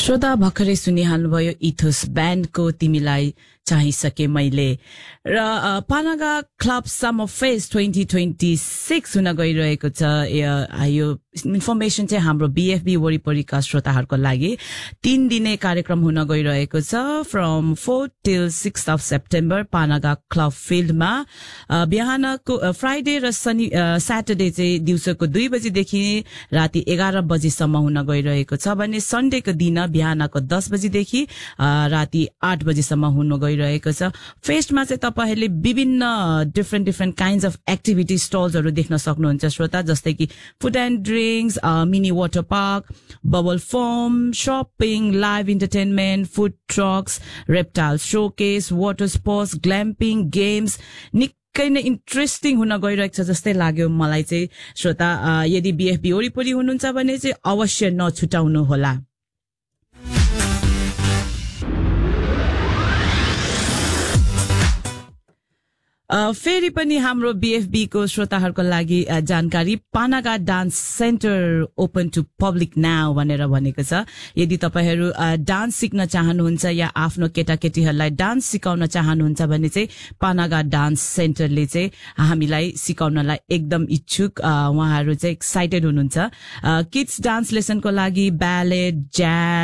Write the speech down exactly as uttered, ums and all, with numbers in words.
श्रोता भर्खरै सुनिहाल्नुभयो इथोस ब्यान्डको तिमीलाई चाहिसके मैले र पानागा club summer fest twenty twenty six हुन गइरहेको छ। यो इन्फर्मेसन चाहिँ हाम्रो बीएफबी वरिपरिका श्रोताहरूको लागि तीन दिने कार्यक्रम हुन गइरहेको छ from four till six of September पानागा club फिल्डमा। बिहानको फ्राइडे र शनि स्याटरडे चाहिँ दिउँसोको दुई बजीदेखि राति एघार बजीसम्म हुन गइरहेको छ भने सन्डेको दिन बिहानको दस बजीदेखि राति आठ बजीसम्म हुन गइरहेको छ। फेस्टमा चाहिँ तपाईहरूले विभिन्न different different kinds of activity स्टल्सहरू देख्न सक्नुहुन्छ श्रोता, जस्तै कि food and drinks, mini water park, bubble foam, shopping, live entertainment, food trucks, reptile showcase, water sports, ग्ल्याम्पिङ, games, निकै नै इन्ट्रेस्टिङ हुन गइरहेको छ जस्तै लाग्यो मलाई चाहिँ श्रोता। यदि बीएफबी वरिपरि हुनुहुन्छ भने चाहिँ अवश्य नछुटाउनु होला। फेरि पनि हाम्रो बीएफबी को श्रोताहरूको लागि जानकारी, पानागा dance centre open to public now भनेर भनेको छ। यदि तपाईहरू डान्स सिक्न चाहनुहुन्छ या आफ्नो केटाकेटीहरूलाई डान्स सिकाउन चाहनुहुन्छ भने चाहिँ पानागा डान्स सेन्टरले चाहिँ हामीलाई सिकाउनलाई एकदम इच्छुक, उहाँहरू चाहिँ एक्साइटेड हुनुहुन्छ। किड्स डान्स लेसनको लागि ब्याले, ज्याज,